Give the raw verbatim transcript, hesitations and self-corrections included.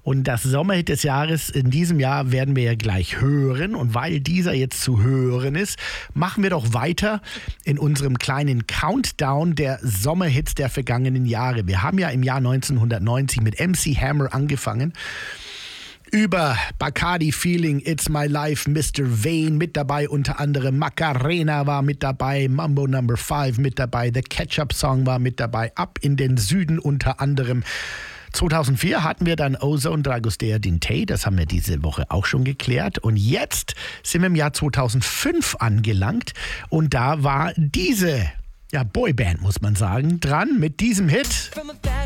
Und das Sommerhit des Jahres in diesem Jahr werden wir ja gleich hören. Und weil dieser jetzt zu hören ist, machen wir doch weiter in unserem kleinen Countdown der Sommerhits der vergangenen Jahre. Wir haben ja im Jahr neunzehnhundertneunzig mit M C Hammer angefangen. Über Bacardi Feeling, It's My Life, Mister Vane mit dabei, unter anderem Macarena war mit dabei, Mambo Number five mit dabei, The Ketchup Song war mit dabei, Ab in den Süden unter anderem. zweitausendvier hatten wir dann Ozone, Dragostea Dintei, das haben wir diese Woche auch schon geklärt. Und jetzt sind wir im Jahr zweitausendfünf angelangt und da war diese, ja, Boyband muss man sagen, dran mit diesem Hit.